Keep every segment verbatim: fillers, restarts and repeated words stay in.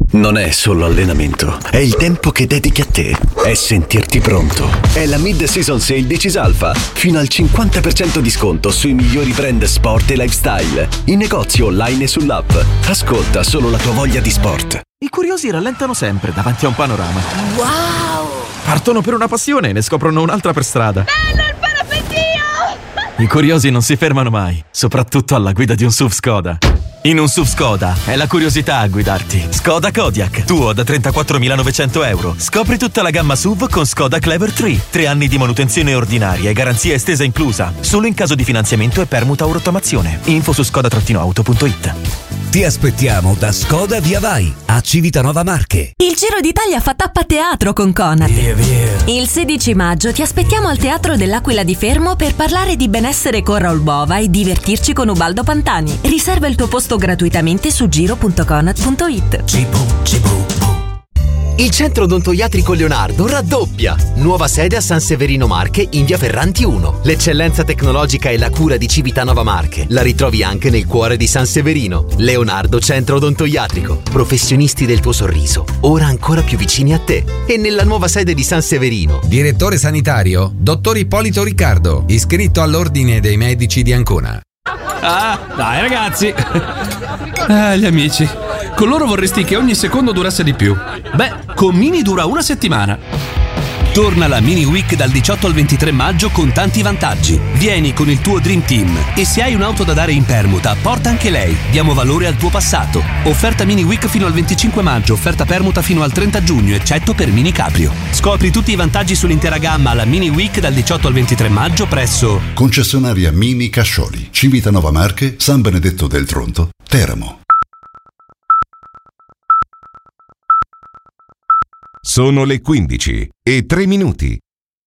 Non è solo allenamento, è il tempo che dedichi a te, è sentirti pronto. È la Mid-Season Sale di Cisalfa, fino al cinquanta per cento di sconto sui migliori brand sport e lifestyle, in negozio online e sull'app. Ascolta solo la tua voglia di sport. I curiosi rallentano sempre davanti a un panorama. Wow! Partono per una passione e ne scoprono un'altra per strada. Bello il parapendio! I curiosi non si fermano mai, soprattutto alla guida di un S U V Skoda. In un S U V Skoda è la curiosità a guidarti. Skoda Kodiaq, tuo da trentaquattromilanovecento euro. Scopri tutta la gamma S U V con Skoda Clever tre. Tre anni di manutenzione ordinaria e garanzia estesa inclusa. Solo in caso di finanziamento e permuta o rottamazione. Info su skoda auto punto it. Ti aspettiamo da Skoda Via Vai, a Civitanova Marche. Il Giro d'Italia fa tappa teatro con Conad. Via, via. Il sedici maggio ti aspettiamo al Teatro dell'Aquila di Fermo per parlare di benessere con Raul Bova e divertirci con Ubaldo Pantani. Riserva il tuo posto gratuitamente su giro punto conad punto it. Cibu, cibu. Il centro odontoiatrico Leonardo raddoppia. Nuova sede a San Severino Marche in via Ferranti uno. L'eccellenza tecnologica e la cura di Civitanova Marche la ritrovi anche nel cuore di San Severino. Leonardo Centro Odontoiatrico. Professionisti del tuo sorriso, ora ancora più vicini a te. E nella nuova sede di San Severino. Direttore sanitario, dottor Ippolito Riccardo, iscritto all'Ordine dei Medici di Ancona. Ah, dai ragazzi. Ah, gli amici. Con loro vorresti che ogni secondo durasse di più. Beh, con Mini dura una settimana. Torna la Mini Week dal diciotto al ventitré maggio con tanti vantaggi. Vieni con il tuo Dream Team e se hai un'auto da dare in permuta, porta anche lei. Diamo valore al tuo passato. Offerta Mini Week fino al venticinque maggio, offerta permuta fino al trenta giugno, eccetto per Mini Caprio. Scopri tutti i vantaggi sull'intera gamma alla Mini Week dal diciotto al ventitré maggio presso Concessionaria Mini Cascioli, Civitanova Marche, San Benedetto del Tronto, Teramo. Sono le quindici e tre minuti.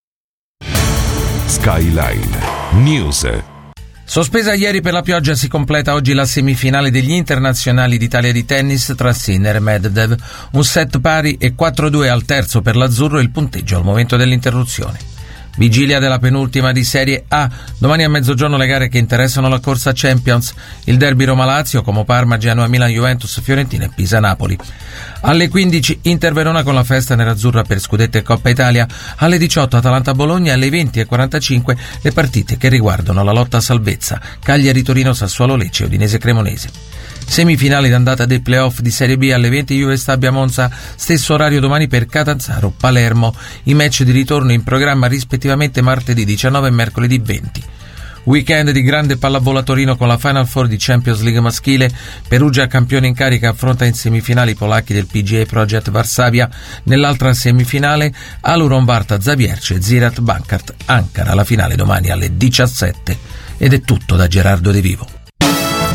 Skyline News. Sospesa ieri per la pioggia, si completa oggi la semifinale degli internazionali d'Italia di tennis tra Sinner e Medvedev. Un set pari e quattro a due al terzo per l'azzurro e il punteggio al momento dell'interruzione. Vigilia della penultima di Serie A. Domani a mezzogiorno le gare che interessano la corsa Champions. Il derby Roma-Lazio, Como Parma, Genoa, Milan, Juventus, Fiorentina e Pisa-Napoli. Alle quindici Inter-Verona con la festa nerazzurra per Scudetto e Coppa Italia. Alle diciotto Atalanta-Bologna. Alle venti e quarantacinque le partite che riguardano la lotta a salvezza. Cagliari-Torino, Sassuolo-Lecce, Udinese-Cremonese. Semifinali d'andata dei playoff di Serie B. Alle venti Juve Stabia Monza, stesso orario domani per Catanzaro Palermo. I match di ritorno in programma rispettivamente martedì diciannove e mercoledì venti. Weekend di grande pallavolo a Torino con la Final Four di Champions League maschile. Perugia, campione in carica, affronta in semifinali i polacchi del P G A Project Varsavia. Nell'altra semifinale Aluron Varta Zavierce e Ziraat Bankart Ankara. La finale domani alle diciassette. Ed è tutto da Gerardo De Vivo.